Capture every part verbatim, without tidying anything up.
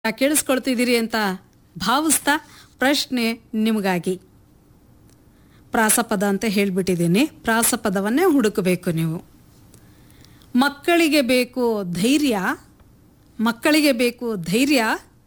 ಕೇಳಿಸ್ಕೊಳ್ತಿದ್ದೀರಿ ಅಂತ ಭಾವಿಸ್ತಾ ಪ್ರಶ್ನೆ ನಿಮಗಾಗಿ. ಪ್ರಾಸಪದ ಅಂತ ಹೇಳಿಬಿಟ್ಟಿದ್ದೀನಿ. ಪ್ರಾಸಪದವನ್ನೇ ಹುಡುಕಬೇಕು ನೀವು. ಮಕ್ಕಳಿಗೆ ಬೇಕು ಧೈರ್ಯ, ಮಕ್ಕಳಿಗೆ ಬೇಕು ಧೈರ್ಯ,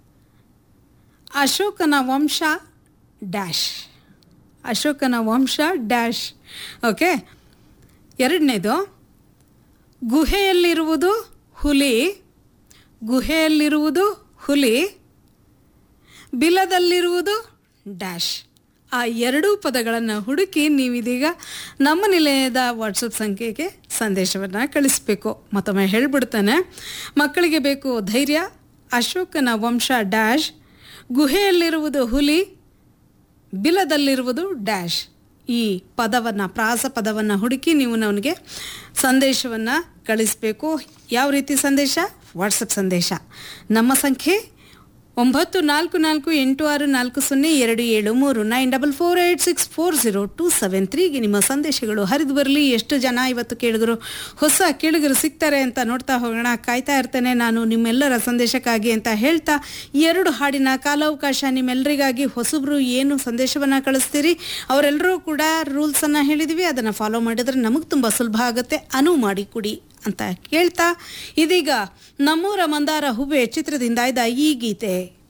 ಅಶೋಕನ ವಂಶ ಡ್ಯಾಶ್, ಅಶೋಕನ ವಂಶ ಡ್ಯಾಶ್. ಓಕೆ, ಎರಡನೇದು, ಗುಹೆಯಲ್ಲಿರುವುದು ಹುಲಿ, ಗುಹೆಯಲ್ಲಿರುವುದು ಹುಲಿ, ಬಿಲದಲ್ಲಿರುವುದು ಡ್ಯಾಶ್. ಆ ಎರಡೂ ಪದಗಳನ್ನು ಹುಡುಕಿ ನೀವಿದೀಗ ನಮ್ಮ ನಿಲಯದ ವಾಟ್ಸಪ್ ಸಂಖ್ಯೆಗೆ ಸಂದೇಶವನ್ನು ಕಳಿಸಬೇಕು. ಮತ್ತೊಮ್ಮೆ ಹೇಳಿಬಿಡ್ತಾನೆ. ಮಕ್ಕಳಿಗೆ ಬೇಕು ಧೈರ್ಯ, ಅಶೋಕನ ವಂಶ ಡ್ಯಾಶ್, ಗುಹೆಯಲ್ಲಿರುವುದು ಹುಲಿ, ಬಿಲದಲ್ಲಿರುವುದು ಡ್ಯಾಶ್. ಈ ಪದವನ್ನು, ಪ್ರಾಸ ಪದವನ್ನು ಹುಡುಕಿ ನೀವು ನನಗೆ ಸಂದೇಶವನ್ನು ಕಳಿಸಬೇಕು. ಯಾವ ರೀತಿ ಸಂದೇಶ? ವಾಟ್ಸಪ್ ಸಂದೇಶ. ನಮ್ಮ ಸಂಖ್ಯೆ ಒಂಬತ್ತು ನಾಲ್ಕು ನಾಲ್ಕು ಎಂಟು ಆರು ನಾಲ್ಕು ಸೊನ್ನೆ ಎರಡು ಏಳು ಮೂರು nine double four eight six four zero to seven ತ್ರೀಗೆ ನಿಮ್ಮ ಸಂದೇಶಗಳು ಹರಿದು ಬರಲಿ. ಎಷ್ಟು ಜನ ಇವತ್ತು ಕೇಳಿದ್ರು, ಹೊಸ ಕೇಳಿಗರು ಸಿಗ್ತಾರೆ ಅಂತ ನೋಡ್ತಾ ಹೋಗೋಣ. ಕಾಯ್ತಾ ಇರ್ತೇನೆ ನಾನು ನಿಮ್ಮೆಲ್ಲರ ಸಂದೇಶಕ್ಕಾಗಿ ಅಂತ ಹೇಳ್ತಾ, ಎರಡು ಹಾಡಿನ ಕಾಲಾವಕಾಶ ನಿಮ್ಮೆಲ್ಲರಿಗಾಗಿ. ಹೊಸಬ್ರು ಏನು ಸಂದೇಶವನ್ನು ಕಳಿಸ್ತೀರಿ ಅವರೆಲ್ಲರೂ ಕೂಡ ರೂಲ್ಸನ್ನು ಹೇಳಿದ್ವಿ, ಅದನ್ನು ಫಾಲೋ ಮಾಡಿದರೆ ನಮಗೆ ತುಂಬ ಸುಲಭ ಆಗುತ್ತೆ. ಅನುವು ಮಾಡಿ ಕೊಡಿ ಅಂತ ಕೇಳ್ತಾ, ಇದೀಗ ನಮ್ಮೂರ ಮಂದಾರ ಹೂವೆ ಚಿತ್ರದಿಂದ ಇದ್ದ ಈ ಗೀತೆ.